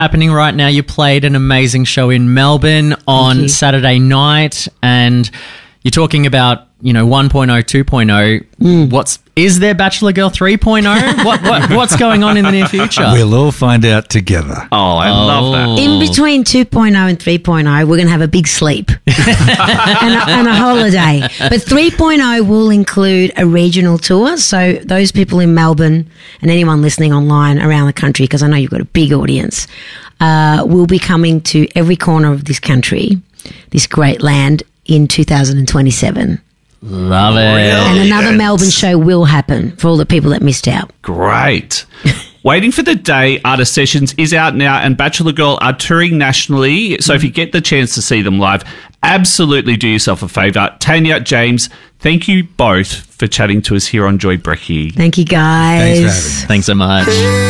happening right now. You played an amazing show in Melbourne on Saturday night, and you're talking about, 1.0, 2.0. Is there Bachelor Girl 3.0? What's going on in the near future? We'll all find out together. Oh, I love that. In between 2.0 and 3.0, we're going to have a big sleep and a holiday. But 3.0 will include a regional tour. So those people in Melbourne and anyone listening online around the country, because I know you've got a big audience, will be coming to every corner of this country, this great land, in 2027. Love it. And another Melbourne show will happen for all the people that missed out. Great. Waiting for the Day Artist Sessions is out now, and Bachelor Girl are touring nationally. So if you get the chance to see them live, absolutely do yourself a favour. Tanya, James, thank you both for chatting to us here on Joy Brecky. Thanks, guys. Thanks for having me. Thanks so much.